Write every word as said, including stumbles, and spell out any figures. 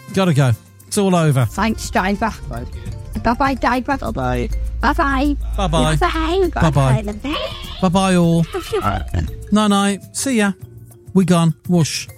Gotta go. It's all over. Thanks, driver. Bye. Bye-bye, driver. Bye-bye. Bye-bye. Bye-bye. Bye-bye. Bye-bye. Bye-bye all. All right, then. Night-night. See ya. We gone. Whoosh.